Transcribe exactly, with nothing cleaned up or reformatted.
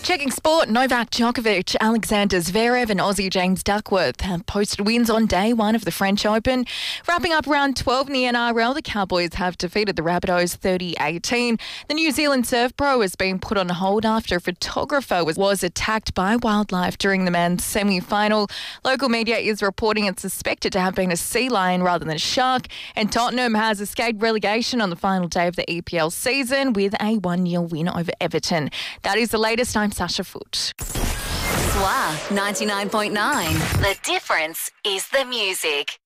Checking sport, Novak Djokovic, Alexander Zverev and Aussie James Duckworth have posted wins on day one of the French Open. Wrapping up round twelve in the N R L, the Cowboys have defeated the Rabbitohs thirty eighteen. The New Zealand Surf Pro has been put on hold after a photographer was, was attacked by wildlife during the men's semi-final. Local media is reporting it's suspected to have been a sea lion rather than a shark. And Tottenham has escaped relegation on the final day of the E P L season with a one nil win over Everton. That is the latest. I'm Sasha Foote. S W A ninety-nine point nine. The difference is the music.